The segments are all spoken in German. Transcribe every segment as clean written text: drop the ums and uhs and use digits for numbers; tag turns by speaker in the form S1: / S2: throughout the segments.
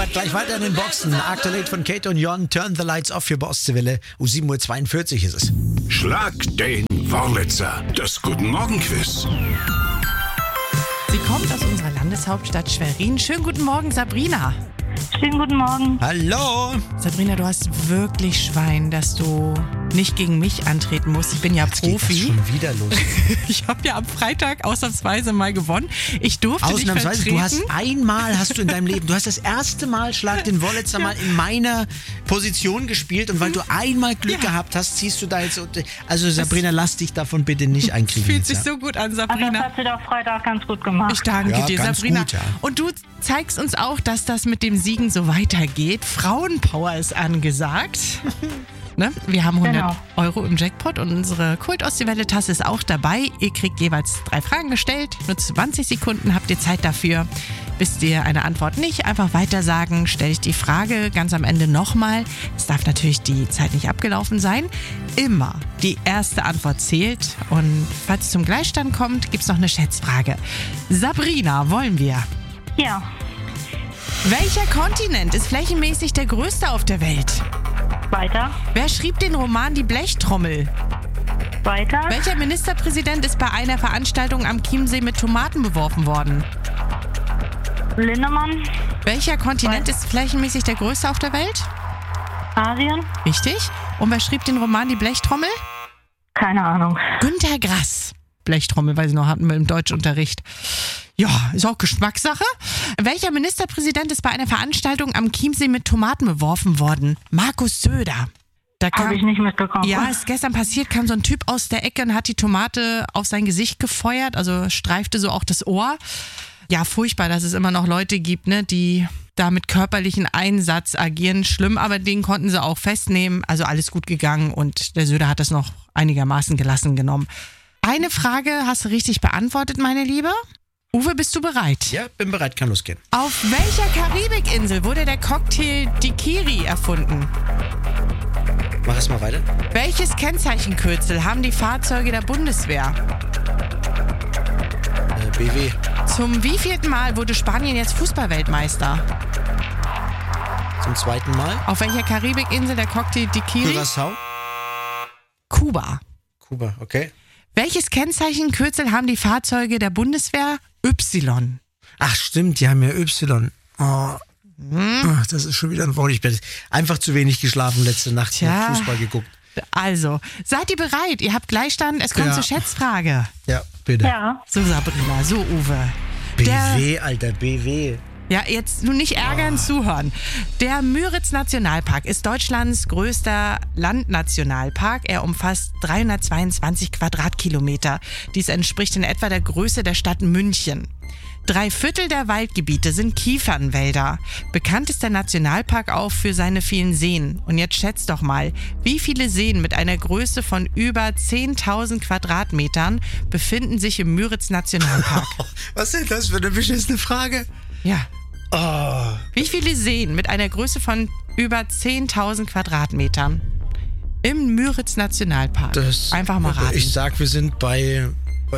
S1: gleich weiter in den Boxen. Aktuell von Kate und Jon, Turn the Lights Off für Ostseewelle. 7:42 Uhr ist es.
S2: Schlag den Wurlitzer. Das Guten Morgen Quiz.
S3: Sie kommt aus unserer Landeshauptstadt Schwerin. Schönen guten Morgen, Sabrina.
S4: Schönen guten Morgen.
S1: Hallo.
S3: Sabrina, du hast wirklich Schwein, dass du nicht gegen mich antreten musst. Ich bin ja
S1: Jetzt geht das
S3: Profi.
S1: schon wieder los.
S3: Ich habe ja am Freitag ausnahmsweise mal gewonnen. Ich durfte dich
S1: Ausnahmsweise,
S3: vertreten.
S1: hast du in deinem Leben, du hast das erste Mal Schlag den Wurlitzer mal in meiner Position gespielt und weil du einmal Glück gehabt hast, ziehst du da jetzt, also Sabrina, lass dich davon bitte nicht einkriegen.
S3: Fühlt
S1: jetzt,
S3: sich
S1: ja?
S3: so gut an,
S4: Also das
S3: Sabrina.
S4: hat sie doch Freitag ganz gut gemacht.
S3: Ich danke
S1: Ja,
S3: dir,
S1: ganz
S3: Sabrina.
S1: gut, ja.
S3: Und du zeigst uns auch, dass das mit dem Siegen so weitergeht. Frauenpower ist angesagt. Ne? Wir haben 100 Euro im Jackpot und unsere Kult-Ostseewelle-Tasse ist auch dabei. Ihr kriegt jeweils 3 Fragen gestellt. Nur 20 Sekunden habt ihr Zeit dafür. Wisst ihr eine Antwort nicht, einfach weiter sagen. Stelle ich die Frage ganz am Ende nochmal. Es darf natürlich die Zeit nicht abgelaufen sein. Immer die erste Antwort zählt. Und falls es zum Gleichstand kommt, gibt es noch eine Schätzfrage. Sabrina, wollen wir?
S4: Ja,
S3: Welcher Kontinent ist flächenmäßig der größte auf der Welt?
S4: weiter,
S3: Wer schrieb den Roman Die Blechtrommel?
S4: weiter,
S3: Welcher Ministerpräsident ist bei einer Veranstaltung am Chiemsee mit Tomaten beworfen worden?
S4: Lindemann,
S3: Welcher Kontinent ist flächenmäßig der größte auf der Welt?
S4: Asien,
S3: Richtig. Und wer schrieb den Roman Die Blechtrommel?
S4: keine Ahnung.
S3: Günter Grass. Blechtrommel, weiß ich noch, hatten wir im Deutschunterricht. Ja, ist auch Geschmackssache. Welcher Ministerpräsident ist bei einer Veranstaltung am Chiemsee mit Tomaten beworfen worden? Markus Söder. Da
S4: Habe ich nicht mitbekommen.
S3: Ja, ist gestern passiert, kam so ein Typ aus der Ecke und hat die Tomate auf sein Gesicht gefeuert, also streifte so auch das Ohr. Ja, furchtbar, dass es immer noch Leute gibt, ne, die da mit körperlichen Einsatz agieren. Schlimm, aber den konnten sie auch festnehmen. Also alles gut gegangen und der Söder hat das noch einigermaßen gelassen genommen. Eine Frage hast du richtig beantwortet, meine Liebe. Uwe, bist du bereit?
S1: Ja, bin bereit, kann losgehen.
S3: Auf welcher Karibikinsel wurde der Cocktail Daiquiri erfunden?
S1: Mach es mal weiter.
S3: Welches Kennzeichenkürzel haben die Fahrzeuge der Bundeswehr?
S1: BW.
S3: Zum wievielten Mal wurde Spanien jetzt Fußballweltmeister?
S1: Zum zweiten Mal.
S3: Auf welcher Karibikinsel der Cocktail Daiquiri?
S1: Curaçao.
S3: Kuba.
S1: Kuba, okay.
S3: Welches Kennzeichenkürzel haben die Fahrzeuge der Bundeswehr? Y.
S1: Ach stimmt, die haben ja Y. Oh. Ach, das ist schon wieder ein Wort. Ich bin einfach zu wenig geschlafen letzte Nacht. Ich habe Fußball geguckt.
S3: Also, seid ihr bereit? Ihr habt Gleichstand. Es kommt zur Schätzfrage.
S1: Ja, bitte.
S4: Ja,
S3: So, Sabrina, so, Uwe.
S1: BW, Alter, BW.
S3: Ja, jetzt nur nicht ärgern, zuhören. Der Müritz-Nationalpark ist Deutschlands größter Landnationalpark. Er umfasst 322 Quadratkilometer. Dies entspricht in etwa der Größe der Stadt München. 3/4 der Waldgebiete sind Kiefernwälder. Bekannt ist der Nationalpark auch für seine vielen Seen. Und jetzt schätzt doch mal, wie viele Seen mit einer Größe von über 10.000 Quadratmetern befinden sich im Müritz-Nationalpark?
S1: Was ist das für eine beschissene Frage?
S3: Ja.
S1: Oh.
S3: Wie viele Seen mit einer Größe von über 10.000 Quadratmetern im Müritz-Nationalpark? Einfach mal raten.
S1: Ich sag, wir sind bei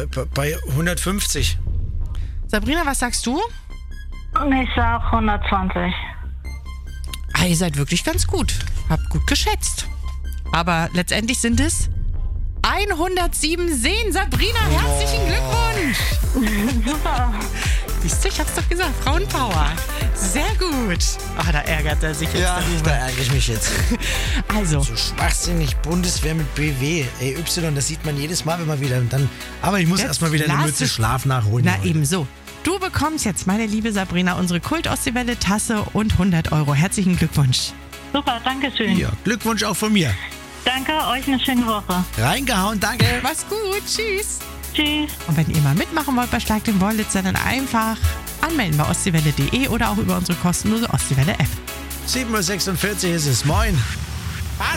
S1: 150.
S3: Sabrina, was sagst du?
S4: ich sag 120.
S3: Ah, ihr seid wirklich ganz gut. Habt gut geschätzt. Aber letztendlich sind es 107 Seen. Sabrina, herzlichen Glückwunsch.
S4: Super.
S3: Siehst du, ich hab's doch gesagt, Frauenpower. Sehr gut. Ach, da ärgert er sich jetzt.
S1: Ja,
S3: der Uwe.
S1: da ärgere ich mich jetzt.
S3: Also,
S1: So schwachsinnig, Bundeswehr mit BW. Ey, Y, das sieht man jedes Mal, wenn man wieder. Und dann, aber ich muss
S3: Jetzt
S1: erstmal wieder eine
S3: lass
S1: Mütze
S3: es.
S1: Schlaf nachholen.
S3: na
S1: heute.
S3: ebenso. Du bekommst jetzt, meine liebe Sabrina, unsere Kult-Ostseewelle-Tasse und 100 Euro. Herzlichen Glückwunsch.
S4: Super, danke schön.
S1: Ja, Glückwunsch auch von mir.
S4: Danke, euch eine schöne Woche.
S1: Reingehauen, danke.
S3: Mach's gut, tschüss.
S4: Tschüss.
S3: Und wenn ihr mal mitmachen wollt bei Schlag den Wurlitzer, dann einfach anmelden bei ostseewelle.de oder auch über unsere kostenlose Ostseewelle-App.
S1: 7:46 Uhr ist es. Moin.